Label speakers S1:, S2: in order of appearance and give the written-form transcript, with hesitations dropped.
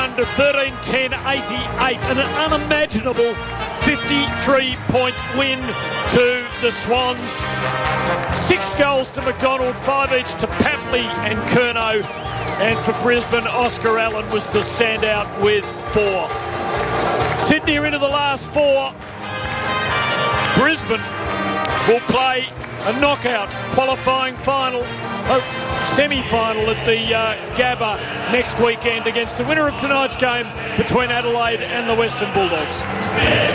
S1: 1 to 13-10-88. An unimaginable 53-point win to the Swans. 6 goals to McDonald, 5 each to Papley and Curnow. And for Brisbane, Oscar Allen was the standout with 4. Sydney are into the last 4. Brisbane will play a knockout qualifying final, semi-final at the Gabba next weekend against the winner of tonight's game between Adelaide and the Western Bulldogs.